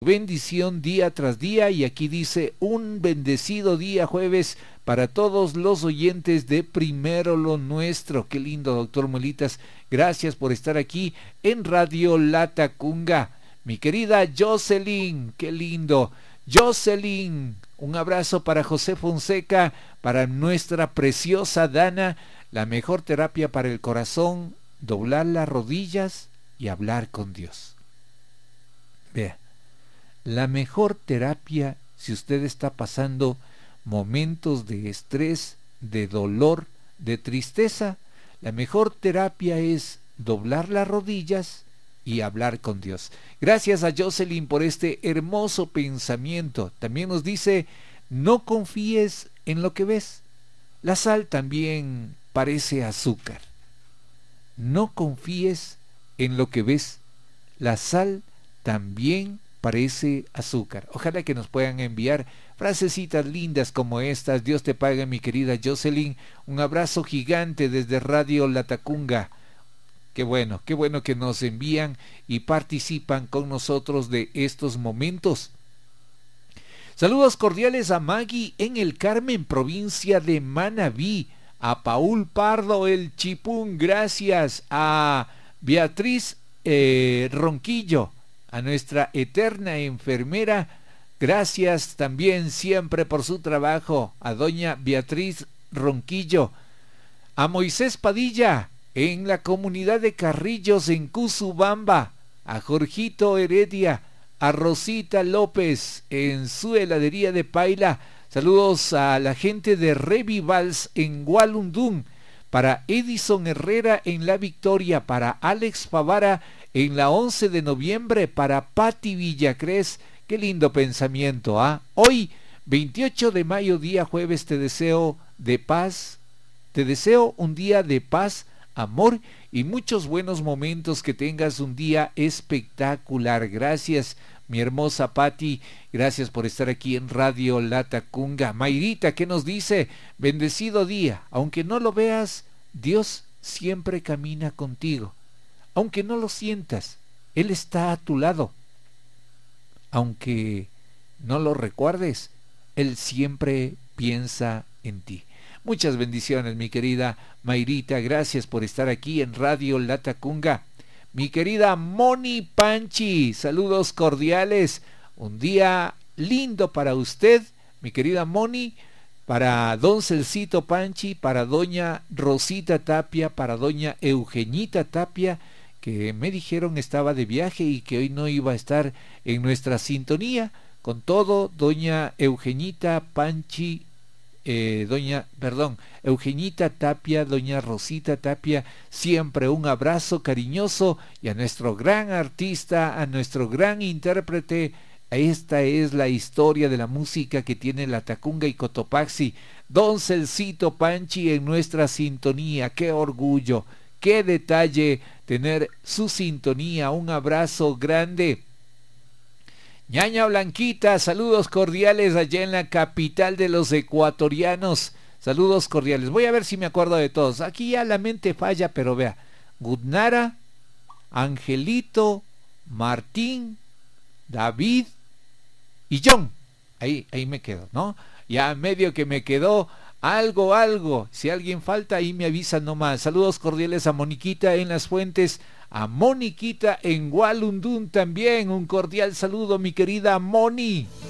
bendición día tras día. Y aquí dice: un bendecido día jueves para todos los oyentes de Primero lo Nuestro. Qué lindo, doctor Molitas. Gracias por estar aquí en Radio Latacunga. Mi querida Jocelyn, qué lindo. Jocelyn, un abrazo para José Fonseca, para nuestra preciosa Dana. La mejor terapia para el corazón: doblar las rodillas y hablar con Dios. Vea, la mejor terapia, si usted está pasando momentos de estrés, de dolor, de tristeza, la mejor terapia es doblar las rodillas y hablar con Dios. Gracias a Jocelyn por este hermoso pensamiento. También nos dice: no confíes en lo que ves. La sal también parece azúcar. No confíes en lo que ves. La sal también parece azúcar. Ojalá que nos puedan enviar frasecitas lindas como estas. Dios te pague, mi querida Jocelyn. Un abrazo gigante desde Radio Latacunga. Qué bueno que nos envían y participan con nosotros de estos momentos. Saludos cordiales a Maggie en el Carmen, provincia de Manabí, a Paul Pardo el Chipún, gracias, a Beatriz Ronquillo, a nuestra eterna enfermera, gracias también siempre por su trabajo, a doña Beatriz Ronquillo, a Moisés Padilla en la comunidad de Carrillos en Cuzubamba, a Jorgito Heredia, a Rosita López en su heladería de Paila. Saludos a la gente de Revivals en Gualundún, para Edison Herrera en La Victoria, para Alex Favara en la 11 de noviembre, para Patti Villacrés. Qué lindo pensamiento, ¿ah? Hoy, 28 de mayo, día jueves, te deseo de paz, te deseo un día de paz, amor y muchos buenos momentos, que tengas un día espectacular. Gracias, mi hermosa Patti, gracias por estar aquí en Radio Latacunga. Mayrita, ¿qué nos dice? Bendecido día, aunque no lo veas, Dios siempre camina contigo. Aunque no lo sientas, Él está a tu lado. Aunque no lo recuerdes, Él siempre piensa en ti. Muchas bendiciones, mi querida Mayrita, gracias por estar aquí en Radio Latacunga. Mi querida Moni Panchi, saludos cordiales, un día lindo para usted, mi querida Moni, para don Celcito Panchi, para doña Rosita Tapia, para doña Eugenita Tapia, que me dijeron estaba de viaje y que hoy no iba a estar en nuestra sintonía. Con todo, doña Eugenita Panchi, Eugenita Tapia, doña Rosita Tapia, siempre un abrazo cariñoso, y a nuestro gran artista, a nuestro gran intérprete. Esta es la historia de la música que tiene Latacunga y Cotopaxi, don Celcito Panchi en nuestra sintonía. Qué orgullo, qué detalle tener su sintonía. Un abrazo grande. Ñaña Blanquita, saludos cordiales allá en la capital de los ecuatorianos. Saludos cordiales. Voy a ver si me acuerdo de todos. Aquí ya la mente falla, pero vea. Gudnara, Angelito, Martín, David y John. Ahí me quedo, ¿no? Ya medio que me quedó algo. Si alguien falta, ahí me avisan nomás. Saludos cordiales a Moniquita en Las Fuentes, a Moniquita en Gualundún también. Un cordial saludo, mi querida Moni.